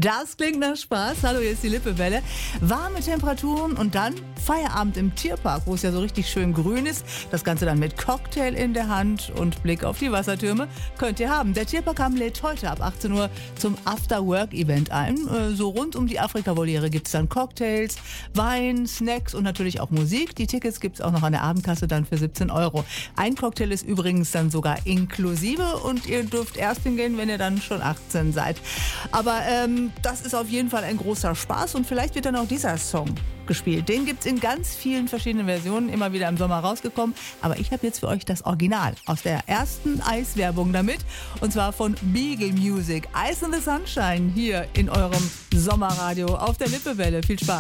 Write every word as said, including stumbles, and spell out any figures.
Das klingt nach Spaß. Hallo, hier ist die Lippewelle. Warme Temperaturen und dann Feierabend im Tierpark, wo es ja so richtig schön grün ist. Das Ganze dann mit Cocktail in der Hand und Blick auf die Wassertürme könnt ihr haben. Der Tierpark Hamm lädt heute ab achtzehn Uhr zum After-Work-Event ein. So rund um die Afrika-Voliere gibt es dann Cocktails, Wein, Snacks und natürlich auch Musik. Die Tickets gibt es auch noch an der Abendkasse dann für siebzehn Euro. Ein Cocktail ist übrigens dann sogar inklusive und ihr dürft erst hingehen, wenn ihr dann schon achtzehn seid. Aber ähm, das ist auf jeden Fall ein großer Spaß und vielleicht wird dann auch dieser Song gespielt. Den gibt es in ganz vielen verschiedenen Versionen, immer wieder im Sommer rausgekommen. Aber ich habe jetzt für euch das Original aus der ersten Eiswerbung damit. Und zwar von Beagle Music. Ice in the Sunshine hier in eurem Sommerradio auf der Lippewelle. Viel Spaß.